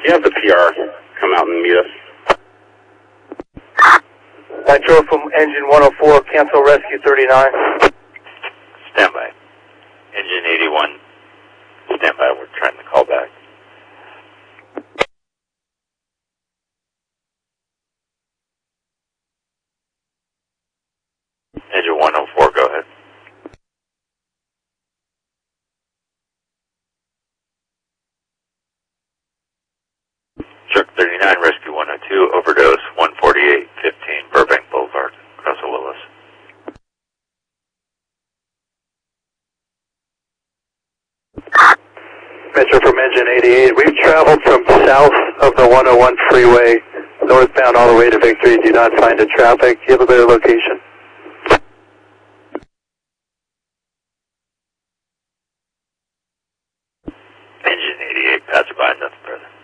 you have the PR come out and meet us? Nitro from engine 104, cancel rescue 39. Standby. Engine 81, standby, we're trying to call back. Engine 104, go ahead. Shark 39, rescue 102, overdose 14815 Burbank Boulevard, Russell Willis. Metro from engine 88. We've traveled from south of the 101 freeway northbound all the way to Victory. Do not find the traffic. Do you have a better location? Engine 88, pass by, nothing further.